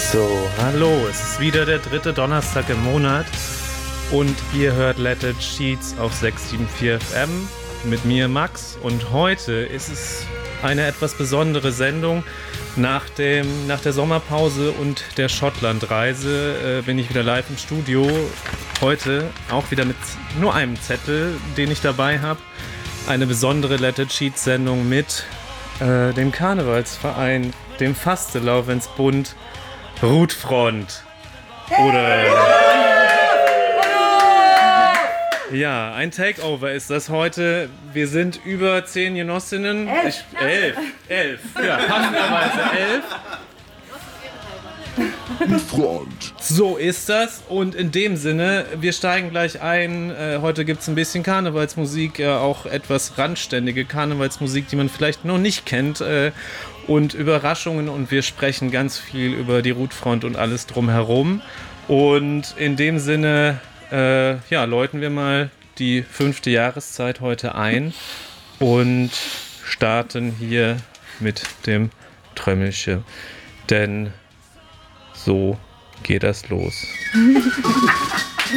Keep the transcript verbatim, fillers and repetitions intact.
So, hallo, es ist wieder der dritte Donnerstag im Monat und ihr hört Let It Sheets auf sechs sieben vier F M mit mir Max und heute ist es eine etwas besondere Sendung. Nach, dem, nach der Sommerpause und der Schottlandreise äh, bin ich wieder live im Studio. Heute auch wieder mit nur einem Zettel, den ich dabei habe. Eine besondere Let It Sheets Sendung mit äh, dem Karnevalsverein, dem Fastelavensbund Rutfront. Oder... Ja, ein Takeover ist das heute. Wir sind über zehn Genossinnen. Elf. Ich, elf. Elf. Ja, passenderweise elf. Front. So ist das. Und in dem Sinne, wir steigen gleich ein. Äh, heute gibt es ein bisschen Karnevalsmusik, äh, auch etwas randständige Karnevalsmusik, die man vielleicht noch nicht kennt. Äh, und Überraschungen. Und wir sprechen ganz viel über die Rutfront und alles drumherum. Und in dem Sinne... Äh, ja, läuten wir mal die fünfte Jahreszeit heute ein und starten hier mit dem Trömmelche, denn so geht das los.